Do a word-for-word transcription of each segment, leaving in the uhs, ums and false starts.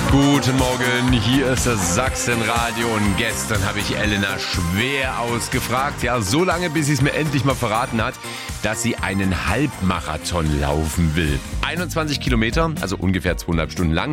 Guten Morgen, hier ist das Sachsenradio und gestern habe ich Elena schwer ausgefragt. Ja, so lange, bis sie es mir endlich mal verraten hat, dass sie einen Halbmarathon laufen will. einundzwanzig Kilometer, also ungefähr zweieinhalb Stunden lang.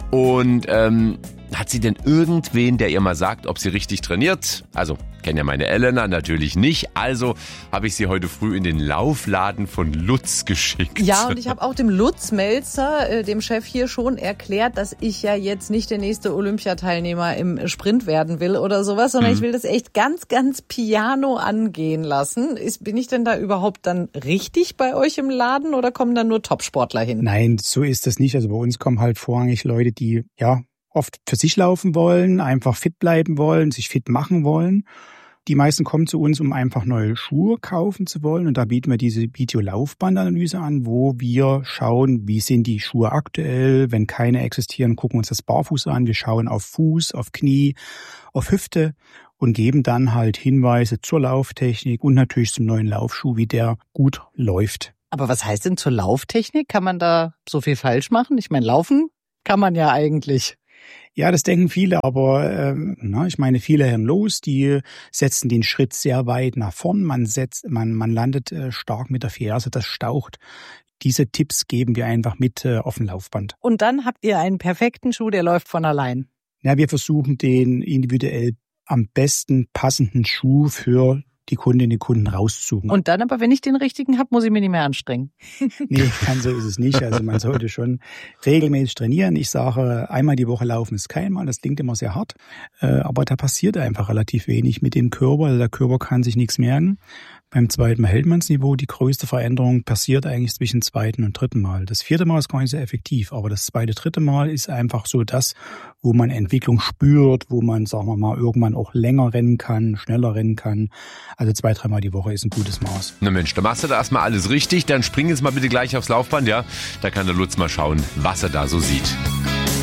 Und ähm, hat sie denn irgendwen, der ihr mal sagt, ob sie richtig trainiert? Also, kenne ja meine Elena natürlich nicht. Also habe ich sie heute früh in den Laufladen von Lutz geschickt. Ja, und ich habe auch dem Lutz Melzer, äh, dem Chef hier, schon erklärt, dass ich ja jetzt nicht der nächste Olympiateilnehmer im Sprint werden will oder sowas, sondern mhm. ich will das echt ganz, ganz piano angehen lassen. Ist, bin ich denn da überhaupt dann richtig bei euch im Laden oder kommen da nur Topsportler hin? Nein, so ist das nicht. Also bei uns kommen halt vorrangig Leute, die ja oft für sich laufen wollen, einfach fit bleiben wollen, sich fit machen wollen. Die meisten kommen zu uns, um einfach neue Schuhe kaufen zu wollen. Und da bieten wir diese Video-Laufbandanalyse an, wo wir schauen, wie sind die Schuhe aktuell. Wenn keine existieren, gucken wir uns das Barfuß an. Wir schauen auf Fuß, auf Knie, auf Hüfte und geben dann halt Hinweise zur Lauftechnik und natürlich zum neuen Laufschuh, wie der gut läuft. Aber was heißt denn zur Lauftechnik? Kann man da so viel falsch machen? Ich meine, laufen kann man ja eigentlich. Ja, das denken viele, aber ähm, na, ich meine, viele hören los, die setzen den Schritt sehr weit nach vorn, man setzt, man man landet äh, stark mit der Ferse, das staucht. Diese Tipps geben wir einfach mit äh, auf dem Laufband. Und dann habt ihr einen perfekten Schuh, der läuft von allein. Ja, wir versuchen den individuell am besten passenden Schuh für die Kundinnen und Kunden rauszusuchen. Und dann aber, wenn ich den richtigen habe, muss ich mich nicht mehr anstrengen. Nee, ganz so ist es nicht. Also man sollte schon regelmäßig trainieren. Ich sage, einmal die Woche laufen ist keinmal. Das klingt immer sehr hart. Aber da passiert einfach relativ wenig mit dem Körper. Also der Körper kann sich nichts merken. Beim zweiten Mal hält man das Niveau. Die größte Veränderung passiert eigentlich zwischen zweiten und dritten Mal. Das vierte Mal ist gar nicht so effektiv. Aber das zweite, dritte Mal ist einfach so das, wo man Entwicklung spürt, wo man, sagen wir mal, irgendwann auch länger rennen kann, schneller rennen kann. Also zwei, dreimal die Woche ist ein gutes Maß. Na Mensch, da machst du da erstmal alles richtig. Dann spring jetzt mal bitte gleich aufs Laufband, ja? Da kann der Lutz mal schauen, was er da so sieht.